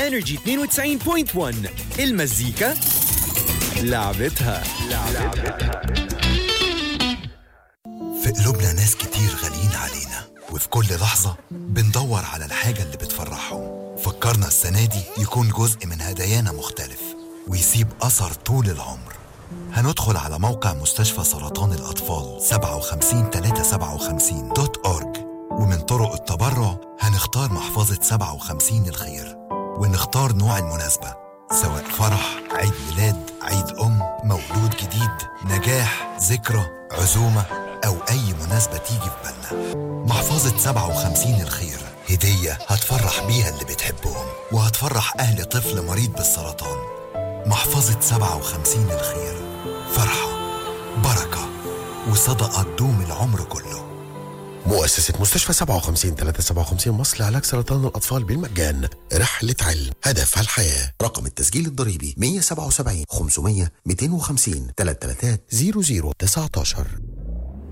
انرجي 92.1 المزيكا لعبتها. في قلوبنا ناس كتير غاليين علينا، وفي كل لحظة بندور على الحاجة اللي بتفرحهم. فكرنا السنة دي يكون جزء من هدايانا مختلف ويسيب أثر طول العمر. هندخل على موقع مستشفى سرطان الأطفال 57357.org، ومن طرق التبرع هنختار محفظة 57 الخير، ونختار نوع المناسبة سواء فرح، عيد ميلاد، عيد مولود جديد، نجاح، ذكرى، عزومة أو أي مناسبة تيجي في بالنا. محفظة 57 الخير هدية هتفرح بيها اللي بتحبهم وهتفرح أهل طفل مريض بالسرطان. محفظة 57 الخير، فرحة، بركة، وصدقة تدوم العمر كله. مؤسسة مستشفى 57 مصر لعلاج سرطان الأطفال بالمجان. رحلة علم هدفها الحياة. رقم التسجيل الضريبي 177 500 250 333 0019.